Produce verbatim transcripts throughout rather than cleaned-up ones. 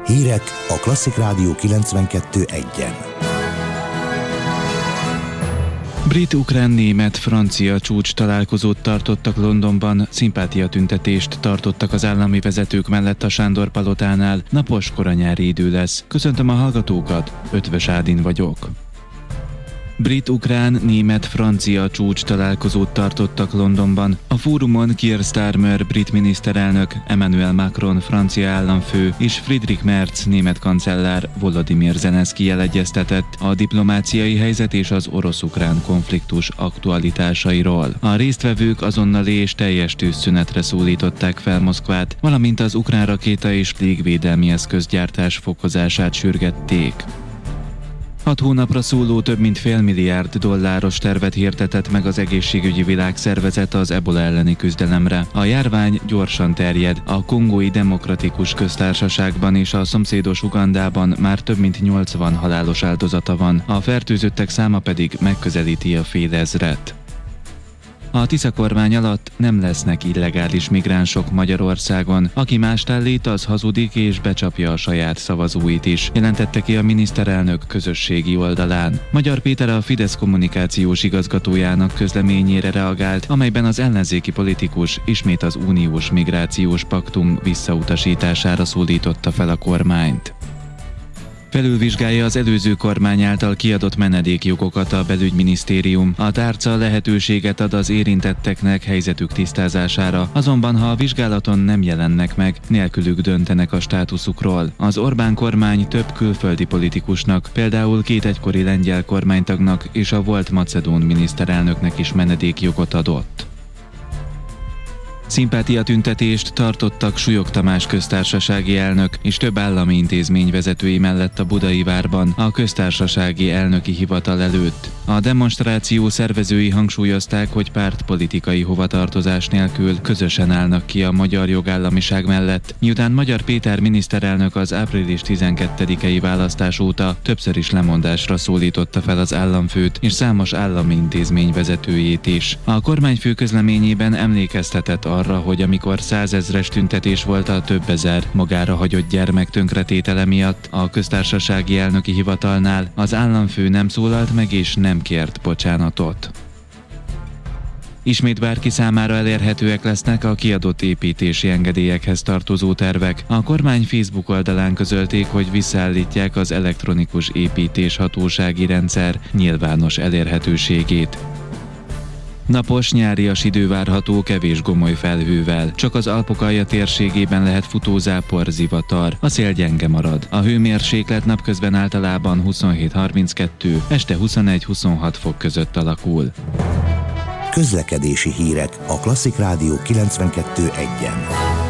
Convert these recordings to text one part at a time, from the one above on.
Hírek a Klasszik Rádió kilencvenkettő egyen. Brit-ukrán német francia csúcs találkozót tartottak Londonban, szimpátiatüntetést tartottak az állami vezetők mellett a Sándor palotánál. Napos koranyári idő lesz. Köszöntöm a hallgatókat, Ötvös Ádin vagyok. Brit-ukrán német francia csúcs találkozót tartottak Londonban. A fórumon Keir Starmer brit miniszterelnök, Emmanuel Macron francia államfő és Friedrich Merz német kancellár Volodymyr Zelenszky egyeztetett a diplomáciai helyzet és az orosz-ukrán konfliktus aktualitásairól. A résztvevők azonnali és teljes tűzszünetre szólították fel Moszkvát, valamint az ukrán rakéta és légvédelmi eszközgyártás fokozását sürgették. Hat hónapra szóló több mint fél milliárd dolláros tervet hirdetett meg az Egészségügyi Világszervezet az ebola elleni küzdelemre. A járvány gyorsan terjed. A Kongói Demokratikus Köztársaságban és a szomszédos Ugandában már több mint nyolcvan halálos áldozata van, a fertőzöttek száma pedig megközelíti a félezret. A Tisza kormány alatt nem lesznek illegális migránsok Magyarországon. Aki mást állít, az hazudik és becsapja a saját szavazóit is, jelentette ki a miniszterelnök közösségi oldalán. Magyar Péter a Fidesz kommunikációs igazgatójának közleményére reagált, amelyben az ellenzéki politikus ismét az uniós migrációs paktum visszautasítására szólította fel a kormányt. Felülvizsgálja az előző kormány által kiadott menedékjogokat a belügyminisztérium. A tárca lehetőséget ad az érintetteknek helyzetük tisztázására, azonban ha a vizsgálaton nem jelennek meg, nélkülük döntenek a státuszukról. Az Orbán kormány több külföldi politikusnak, például két egykori lengyel kormánytagnak és a volt macedón miniszterelnöknek is menedékjogot adott. Szimpátiatüntetést tartottak Súlyog Tamás köztársasági elnök és több állami intézmény vezetői mellett a Budai Várban a köztársasági elnöki hivatal előtt. A demonstráció szervezői hangsúlyozták, hogy pártpolitikai hovatartozás nélkül közösen állnak ki a magyar jogállamiság mellett, miután Magyar Péter miniszterelnök az április tizenkettedikei választás óta többször is lemondásra szólította fel az államfőt és számos állami intézmény vezetőjét is. A kormányfő közleményében emlékeztetett arra, hogy amikor százezres tüntetés volt a több ezer magára hagyott gyermek tönkretétele miatt a köztársasági elnöki hivatalnál, az államfő nem szólalt meg és nem kért bocsánatot. Ismét bárki számára elérhetőek lesznek a kiadott építési engedélyekhez tartozó tervek. A kormány Facebook oldalán közölték, hogy visszaállítják az elektronikus építés hatósági rendszer nyilvános elérhetőségét. Napos, nyárias idő várható kevés gomoly felhővel. Csak az Alpok-alja térségében lehet futózápor, zivatar. A szél gyenge marad. A hőmérséklet napközben általában huszonhét-harminckettő, este huszonegy-huszonhat fok között alakul. Közlekedési hírek a Klasszik Rádió kilencvenkettő egyen.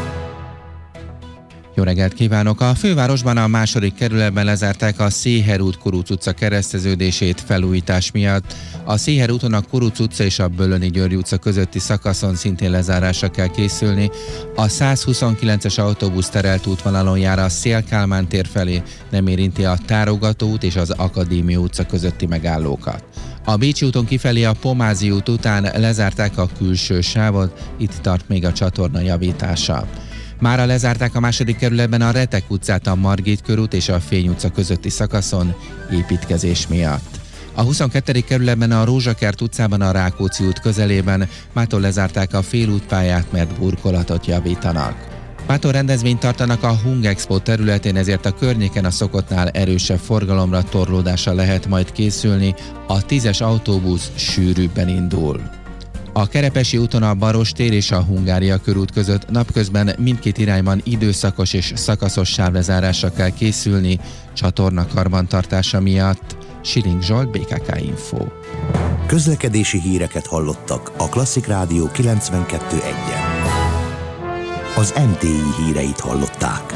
Jó reggelt kívánok! A fővárosban a második kerületben lezárták a Széher út Kuruc utca kereszteződését felújítás miatt. A Széher úton a Kuruc utca és a Böllöni György utca közötti szakaszon szintén lezárásra kell készülni. A százhuszonkilences autóbusz terelt útvonalon jár a Széll-Kálmán tér felé, nem érinti a Tárogató út és az Akadémia utca közötti megállókat. A Bécsi úton kifelé a Pomázi út után lezárták a külső sávot, itt tart még a csatorna javítása. Mára lezárták a második kerületben a Retek utcát a Margit körút és a Fény utca közötti szakaszon építkezés miatt. A huszonkettedik kerületben a Rózsakert utcában a Rákóczi út közelében mától lezárták a félútpályát, mert burkolatot javítanak. Mától rendezvényt tartanak a Hung Expo területén, ezért a környéken a szokottnál erősebb forgalomra, torlódásra lehet majd készülni, a tízes autóbusz sűrűbben indul. A Kerepesi úton a Barostér és a Hungária körút között napközben mindkét irányban időszakos és szakaszos sávlezárásra kell készülni, csatorna karbantartása miatt. Siling Zsolt, bé ká ká Info. Közlekedési híreket hallottak a Klasszik Rádió kilencvenkettő egyen. Az em té i híreit hallották.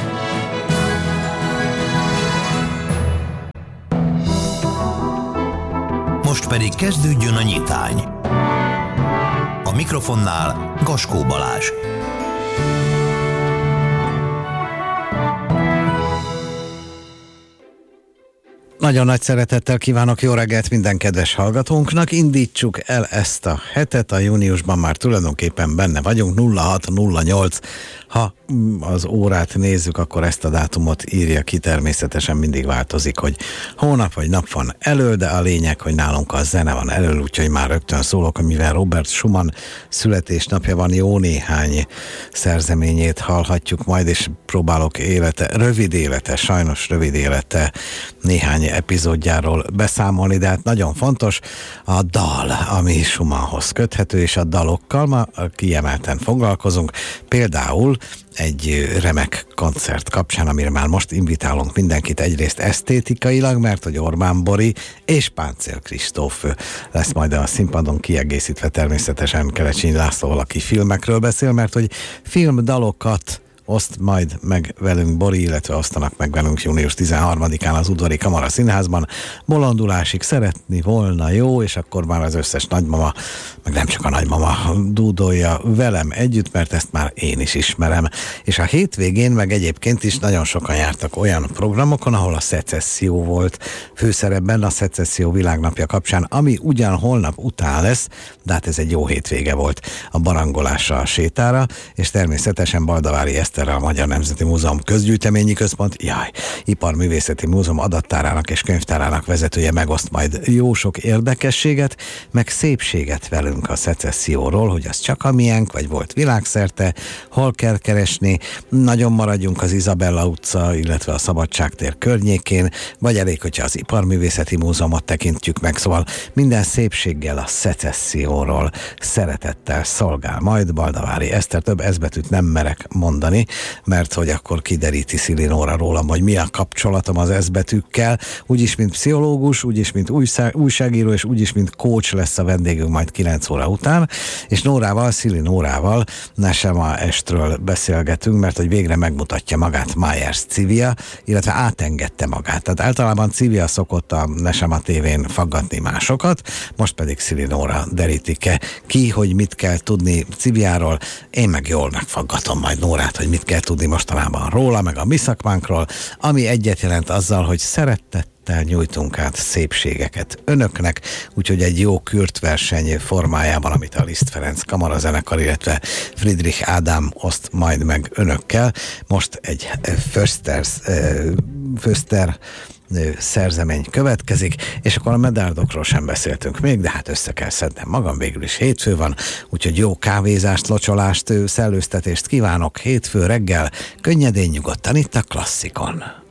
Most pedig kezdődjön a nyitány. A mikrofonnál Gaskó Balázs. Nagyon nagy szeretettel kívánok jó reggelt minden kedves hallgatónknak. Indítsuk el ezt a hetet, a júniusban már tulajdonképpen benne vagyunk, nulla hat nulla nyolc Ha az órát nézzük, akkor ezt a dátumot írja ki, természetesen mindig változik, hogy hónap vagy nap van elől, de a lényeg, hogy nálunk a zene van elől, úgyhogy már rögtön szólok, hogy mivel Robert Schumann születésnapja van, jó néhány szerzeményét hallhatjuk majd, és próbálok élete, rövid élete, sajnos rövid élete néhány epizódjáról beszámolni, de hát nagyon fontos a dal, ami Schumannhoz köthető, és a dalokkal ma kiemelten foglalkozunk. Például egy remek koncert kapcsán, amire már most invitálunk mindenkit, egyrészt esztétikailag, mert hogy Orbán Bori és Páncél Kristóf lesz majd a színpadon, kiegészítve természetesen Kelecsényi Lászlóval, aki filmekről beszél, mert hogy filmdalokat oszt majd meg velünk Bori, illetve osztanak meg velünk június tizenharmadikán az Udvari Kamara Színházban. Bolondulásig szeretni volna jó, és akkor már az összes nagymama, meg nem csak a nagymama dúdolja velem együtt, mert ezt már én is ismerem. És a hétvégén meg egyébként is nagyon sokan jártak olyan programokon, ahol a szecesszió volt főszerepben, a szecesszió világnapja kapcsán, ami ugyan holnap után lesz, de hát ez egy jó hétvége volt a barangolásra, a sétára, és természetesen Baldavári Eszter, a Magyar Nemzeti Múzeum Közgyűjteményi Központ, jaj, Iparművészeti Múzeum adattárának és könyvtárának vezetője megoszt majd jó sok érdekességet, meg szépséget velünk a szecesszióról, hogy az csak a miénk, vagy volt világszerte, hol kell keresni, nagyon maradjunk az Izabella utca, illetve a Szabadságtér környékén, vagy elég, hogyha az Iparművészeti Múzeumot tekintjük meg, szóval minden szépséggel a szecesszióról szeretettel szolgál majd Baldavári Eszter. Több eszbetűt nem merek mondani, mert hogy akkor kideríti Szili Nóra rólam, hogy mi a kapcsolatom az eszbetűkkel, úgyis, mint pszichológus, úgyis, mint újság, újságíró, és úgyis, mint coach lesz a vendégünk majd kilenc óra után, és Nórával, Szili Nórával Nesema Estről beszélgetünk, mert hogy végre megmutatja magát Myers Civia, illetve átengedte magát. Tehát általában Civia szokott a Nesema tévén faggatni másokat, most pedig Szili Nóra derítik-e ki, hogy mit kell tudni Civiáról, én meg jól megfaggatom majd Nórát, hogy mit kell tudni mostanában róla, meg a mi szakmánkról, ami egyet jelent azzal, hogy szeretettel nyújtunk át szépségeket önöknek, úgyhogy egy jó kürt verseny formájában, amit a Liszt Ferenc kamarazenekar, illetve Friedrich Ádám oszt majd meg önökkel. Most egy Föster, Föster szerzemény következik, és akkor a medárdokról sem beszéltünk még, de hát össze kell szednem magam, végül is hétfő van, úgyhogy jó kávézást, locsolást, szellőztetést kívánok hétfő reggel, könnyedén, nyugodtan itt a Klasszikon.